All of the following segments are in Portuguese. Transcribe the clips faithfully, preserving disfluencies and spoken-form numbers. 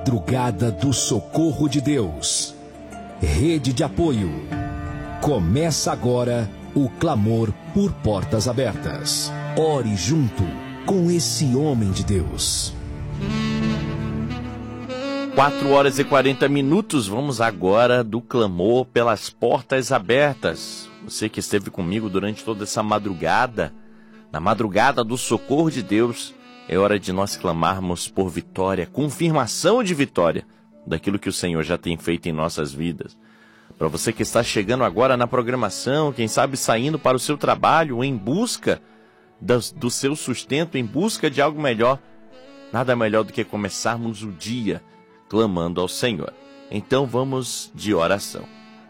Madrugada do Socorro de Deus. Rede de apoio. Começa agora o clamor por portas abertas. Ore junto com esse homem de Deus. quatro horas e quarenta minutos, vamos agora do clamor pelas portas abertas. Você que esteve comigo durante toda essa madrugada, na madrugada do socorro de Deus, é hora de nós clamarmos por vitória, confirmação de vitória daquilo que o Senhor já tem feito em nossas vidas. Para você que está chegando agora na programação, quem sabe saindo para o seu trabalho em busca do, do seu sustento, em busca de algo melhor, nada melhor do que começarmos o dia clamando ao Senhor. Então vamos de oração.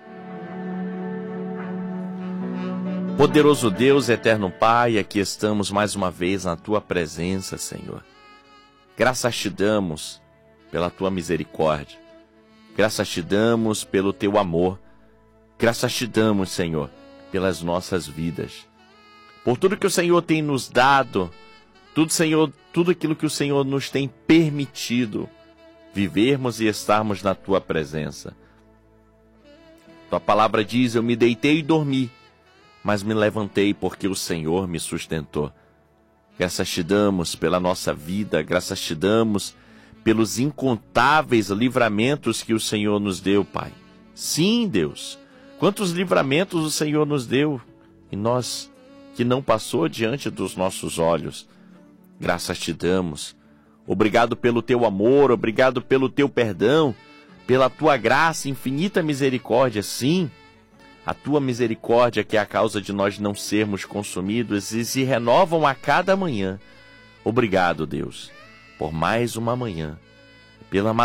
Poderoso Deus, eterno Pai, aqui estamos mais uma vez na Tua presença, Senhor. Graças te damos pela Tua misericórdia. Graças te damos pelo Teu amor. Graças te damos, Senhor, pelas nossas vidas. Por tudo que o Senhor tem nos dado, tudo, Senhor, tudo aquilo que o Senhor nos tem permitido vivermos e estarmos na Tua presença. Tua palavra diz, eu me deitei e dormi, mas me levantei porque o Senhor me sustentou. Graças te damos pela nossa vida, graças te damos pelos incontáveis livramentos que o Senhor nos deu, Pai. Sim, Deus, quantos livramentos o Senhor nos deu, e nós que não passou diante dos nossos olhos. Graças te damos. Obrigado pelo teu amor, obrigado pelo teu perdão, pela tua graça, infinita misericórdia. Sim, a tua misericórdia que é a causa de nós não sermos consumidos e se renovam a cada manhã. Obrigado, Deus, por mais uma manhã, pela